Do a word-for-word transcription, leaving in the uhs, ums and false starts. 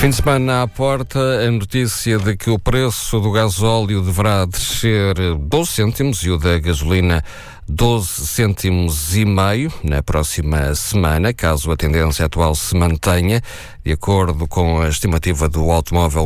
Fim de semana à porta, a notícia de que o preço do gasóleo deverá descer doze cêntimos e o da gasolina doze cêntimos e meio na próxima semana, caso a tendência atual se mantenha, de acordo com a estimativa do automóvel